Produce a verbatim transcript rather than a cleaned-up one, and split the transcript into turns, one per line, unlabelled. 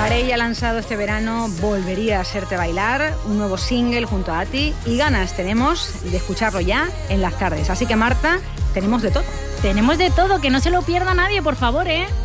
Carey ha lanzado este verano Volvería a hacerte bailar, un nuevo single junto a Ati, y ganas tenemos de escucharlo ya en las tardes. Así que, Marta, tenemos de todo.
Tenemos de todo, que no se lo pierda nadie, por favor, ¿eh?